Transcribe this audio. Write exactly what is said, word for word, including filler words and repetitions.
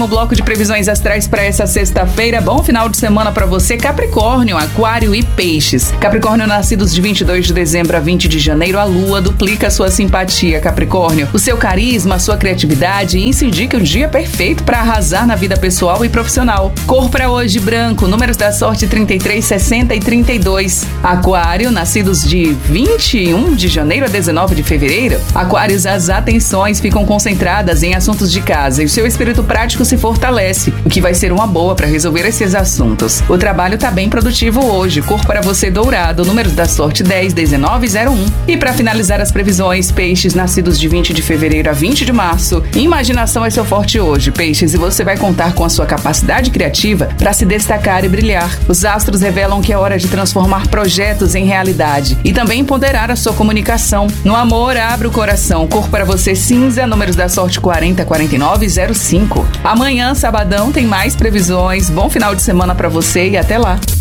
O bloco de previsões astrais para essa sexta-feira. Bom final de semana para você, Capricórnio, Aquário e Peixes. Capricórnio, nascidos de vinte e dois de dezembro a vinte de janeiro, a lua duplica sua simpatia, Capricórnio. O seu carisma, a sua criatividade, isso indica um dia perfeito para arrasar na vida pessoal e profissional. Cor para hoje, branco. Números da sorte trinta e três, sessenta e trinta e dois. Aquário, nascidos de vinte e um de janeiro a dezenove de fevereiro. Aquários, as atenções ficam concentradas em assuntos de casa e o seu espírito prático se fortalece, o que vai ser uma boa para resolver esses assuntos. O trabalho tá bem produtivo hoje. Cor para você, dourado. Números da sorte dez, dezenove e zero um. E para finalizar as previsões, peixes, nascidos de vinte de fevereiro a vinte de março. Imaginação é seu forte hoje, peixes, e você vai contar com a sua capacidade criativa para se destacar e brilhar. Os astros revelam que é hora de transformar projetos em realidade e também empoderar a sua comunicação. No amor, abre o coração. Cor para você, cinza. Números da sorte quarenta, quarenta e nove e zero cinco. Amanhã, sabadão, tem mais previsões. Bom final de semana para você e até lá.